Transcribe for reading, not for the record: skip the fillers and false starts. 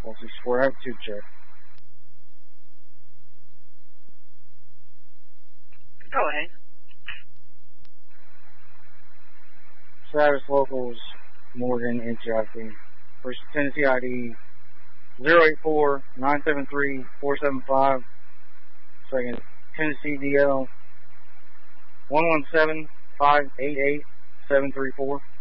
164, have 2 check. Go ahead. Status locals, Morgan, NCIC. First Tennessee ID 084-973-475. Second Tennessee DL 117-588-734.